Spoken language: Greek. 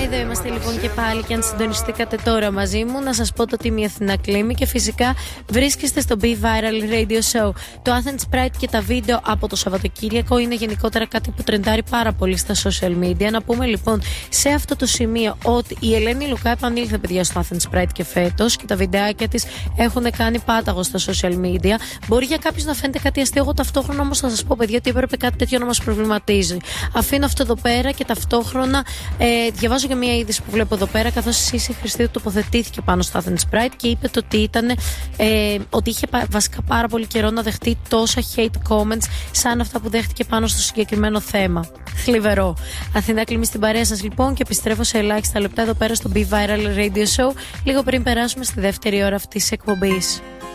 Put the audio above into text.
Εδώ είμαστε λοιπόν και πάλι, και αν συντονιστήκατε τώρα μαζί μου, να σας πω το τι η Αθηνά Κλίμη, και φυσικά βρίσκεστε στο Be Viral Radio Show. Το Athens Pride και τα βίντεο από το Σαββατοκύριακο είναι γενικότερα κάτι που τρεντάρει πάρα πολύ στα social media. Να πούμε λοιπόν σε αυτό το σημείο ότι η Ελένη Λουκά επανήλθε, παιδιά, στο Athens Pride και φέτος, και τα βιντεάκια της έχουν κάνει πάταγο στα social media. Μπορεί για κάποιους να φαίνεται κάτι αστείο, εγώ ταυτόχρονα όμως θα σας πω, παιδιά, ότι έπρεπε κάτι τέτοιο να μας προβληματίζει. Αφήνω αυτό εδώ πέρα και ταυτόχρονα διαβάζω και μία είδηση που βλέπω εδώ πέρα, καθώς η Σύση Χριστίδου τοποθετήθηκε πάνω στο Athens Pride και είπε ότι είχε βασικά πάρα πολύ καιρό να δεχτεί τόσα hate comments σαν αυτά που δέχτηκε πάνω στο συγκεκριμένο θέμα. Θλιβερό. Αθηνά Κλίμη στην παρέα σας λοιπόν, και επιστρέφω σε ελάχιστα λεπτά εδώ πέρα στο Be Viral Radio Show, λίγο πριν περάσουμε στη δεύτερη ώρα αυτής της εκπομπής.